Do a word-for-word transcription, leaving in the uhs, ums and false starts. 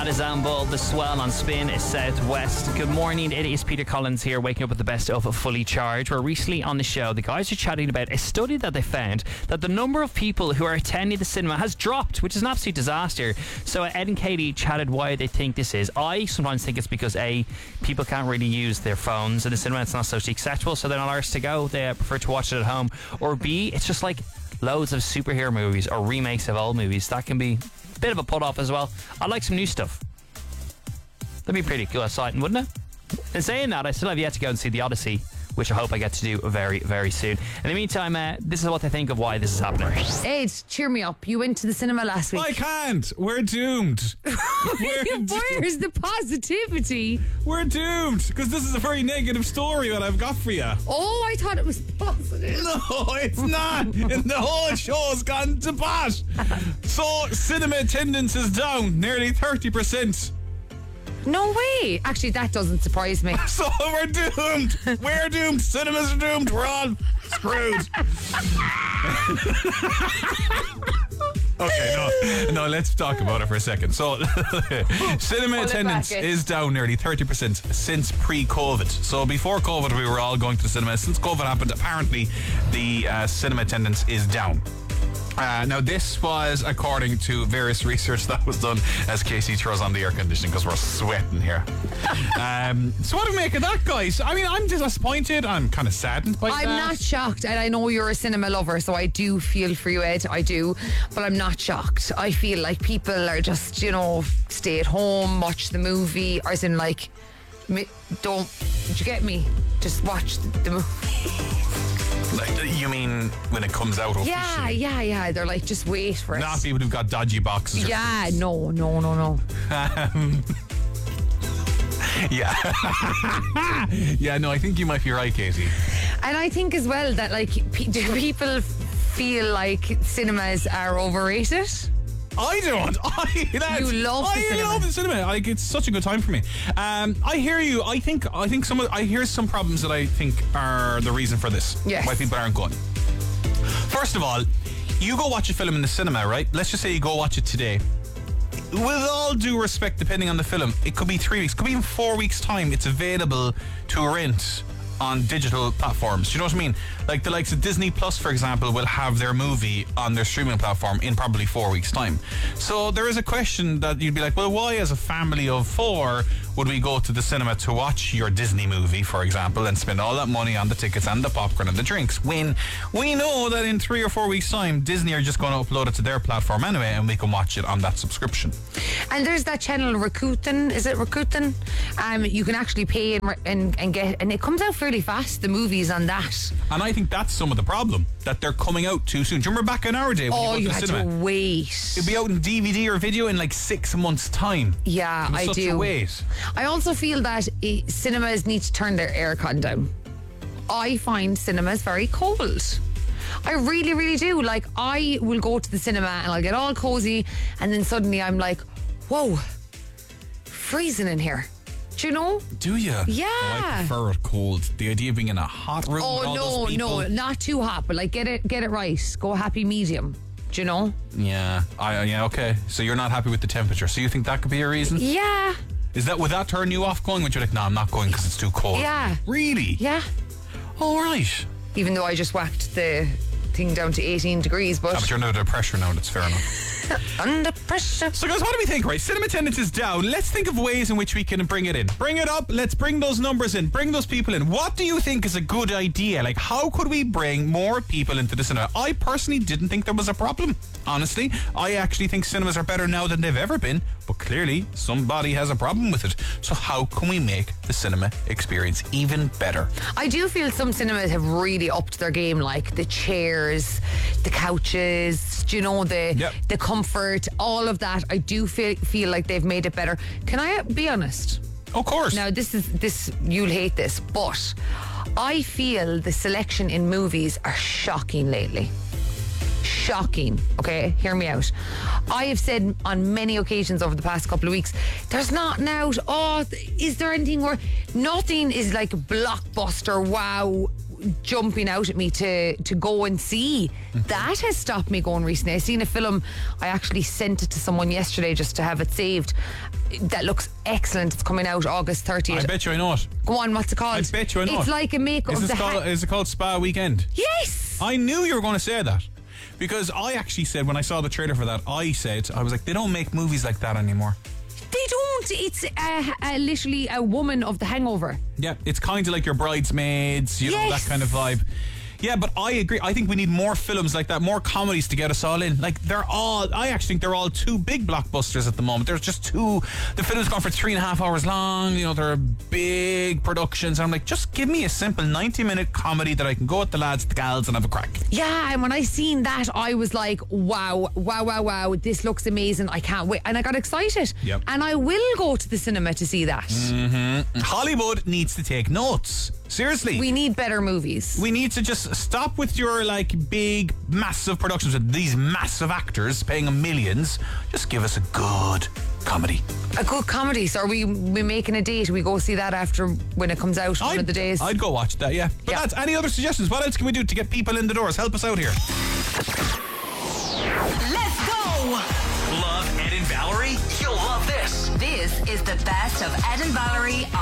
That is Amble, the swell on Spin is Southwest. Good morning, it is Peter Collins here, waking up with the best of Fully Charged. Where recently on the show, the guys are chatting about a study that they found that the number of people who are attending the cinema has dropped, which is an absolute disaster. So Ed and Katie chatted why they think this is. I sometimes think it's because A, people can't really use their phones in the cinema, it's not socially acceptable, so they're not arsed to go, they prefer to watch it at home. Or B, it's just like loads of superhero movies or remakes of old movies. That can be a bit of a put off as well. I like some new stuff. That'd be pretty cool, exciting, wouldn't it? In saying that, I still have yet to go and see The Odyssey, which I hope I get to do very, very soon. In the meantime, uh, this is what I think of why this is happening. Ed, cheer me up. You went to the cinema last week. I can't. We're doomed. We're doomed. Where's the positivity? We're doomed because this is a very negative story that I've got for you. Oh, I thought it was positive. No, it's not. And the whole show's gone to pot. So, cinema attendance is down nearly thirty percent. No way. Actually, that doesn't surprise me. So we're doomed. We're doomed. Cinemas are doomed. We're all screwed. Okay, no, no. Let's talk about it for a second. So, cinema Pull attendance is down nearly thirty percent since pre-COVID. So, before COVID, we were all going to the cinema. Since COVID happened, apparently, the uh, cinema attendance is down. Uh, now, this was according to various research that was done as Casey throws on the air conditioning because we're sweating here. um, so what do we make of that, guys? I mean, I'm disappointed. I'm kind of saddened by I'm that. not shocked, and I know you're a cinema lover, so I do feel for you, Ed. I do, but I'm not shocked. I feel like people are just, you know, stay at home, watch the movie, or as in like, don't, did you get me? Just watch the movie. Like, you mean when it comes out officially? Yeah, yeah, yeah. They're like, just wait for it. Not people who've got dodgy boxes. Or yeah, no, no, no, no. Um, yeah. Yeah, no, I think you might be right, Katie. And I think as well that, like, pe- do people feel like cinemas are overrated? I don't. I, you love the I cinema. love the cinema. Like, it's such a good time for me. Um, I hear you. I think. I think some. Of, I hear some problems that I think are the reason for this. Yes. Why people aren't going. First of all, you go watch a film in the cinema, right? Let's just say you go watch it today. With all due respect, depending on the film, it could be three weeks, could be even four weeks' time. It's available to rent on digital platforms. Do you know what I mean? Like the likes of Disney Plus, for example, will have their movie on their streaming platform in probably four weeks' time. So there is a question that you'd be like, well, why as a family of four would we go to the cinema to watch your Disney movie, for example, and spend all that money on the tickets and the popcorn and the drinks when we know that in three or four weeks' time, Disney are just going to upload it to their platform anyway and we can watch it on that subscription. And there's that channel Rakuten, is it Rakuten? Um, you can actually pay and, and, and get, and it comes out fairly fast, the movies on that. And I think that's some of the problem, that they're coming out too soon. Do you remember back in our day when oh, you you go to had the cinema? to wait. It'd be out in D V D or video in like six months' time. Yeah, it was I such do. A wait. I also feel that eh, cinemas need to turn their aircon down. I find cinemas very cold. I really, really do. Like, I will go to the cinema and I'll get all cozy, and then suddenly I'm like, whoa, freezing in here. Do you know? Do you? Yeah. Oh, I prefer it cold. The idea of being in a hot room with all Oh those no, people. no, not too hot, but like get it, get it right. Go happy medium. Do you know? Yeah. I, yeah. Okay. So you're not happy with the temperature. So you think that could be a reason? Yeah. Is that would that turn you off going? Would you like, no, I'm not going because it's too cold? Yeah. Really? Yeah. All right. Even though I just whacked the thing down to eighteen degrees, but, Ah, but you're under pressure now. That's fair enough. under pressure. So guys, what do we think, right? Cinema attendance is down. Let's think of ways in which we can bring it in. Bring it up. Let's bring those numbers in. Bring those people in. What do you think is a good idea? Like, how could we bring more people into the cinema? I personally didn't think there was a problem. Honestly, I actually think cinemas are better now than they've ever been. But clearly, somebody has a problem with it. So how can we make the cinema experience even better? I do feel some cinemas have really upped their game, like the chairs, the couches, do you know, the Yep. the comfort, all of that. I do feel feel like they've made it better. Can I be honest? Of course. Now, this is this you'll hate this, but I feel the selection in movies are shocking lately. Shocking. Okay, hear me out. I have said on many occasions over the past couple of weeks, there's nothing out. Oh, is there anything where nothing is like blockbuster? Wow, jumping out at me to, to go and see. That has stopped me going recently. I seen a film, I actually sent it to someone yesterday just to have it saved. That looks excellent. It's coming out August thirtieth. I bet you I know it. Go on, what's it called? I bet you I know It's it. like a make-up. Is, of this the called, ha- is it called Spa Weekend? Yes! I knew you were going to say that. Because I actually said, when I saw the trailer for that, I said, I was like, they don't make movies like that anymore. They don't. It's uh, uh, literally a woman of The Hangover. Yeah, it's kind of like your Bridesmaids, you know, Yes. that kind of vibe. Yeah, but I agree. I think we need more films like that, more comedies to get us all in. Like, they're all, I actually think they're all two big blockbusters at the moment. There's just two, the film's gone for three and a half hours long, you know, they're big productions. And I'm like, just give me a simple ninety minute comedy that I can go with the lads, the gals, and have a crack. Yeah, and when I seen that, I was like, wow, wow, wow, wow, this looks amazing. I can't wait. And I got excited. Yep. And I will go to the cinema to see that. Mm-hmm. Hollywood needs to take notes. Seriously. We need better movies. We need to just stop with your like big, massive productions with these massive actors paying them millions. Just give us a good comedy. A good comedy. So are we, we making a date? We go see that after when it comes out one I'd, of the days. I'd go watch that, yeah. But Yeah. lads, any other suggestions? What else can we do to get people in the doors? Help us out here. Let's go! Love Ed and Valerie? You'll love this. This is the best of Ed and Valerie